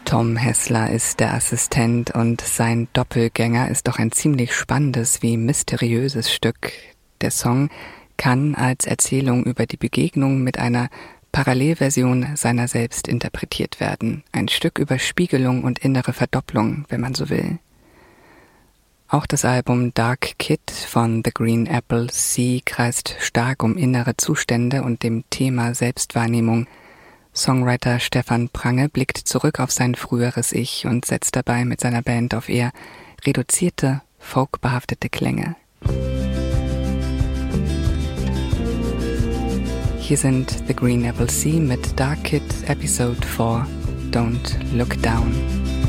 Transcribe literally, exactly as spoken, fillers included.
Tom Hessler ist der Assistent und sein Doppelgänger ist doch ein ziemlich spannendes wie mysteriöses Stück. Der Song kann als Erzählung über die Begegnung mit einer Parallelversion seiner selbst interpretiert werden. Ein Stück über Spiegelung und innere Verdopplung, wenn man so will. Auch das Album Dark Kid von The Green Apple Sea kreist stark um innere Zustände und dem Thema Selbstwahrnehmung. Songwriter Stefan Prange blickt zurück auf sein früheres Ich und setzt dabei mit seiner Band auf eher reduzierte, folkbehaftete Klänge. Hier sind The Green Apple Sea mit Dark Kid Episode vier, Don't Look Down.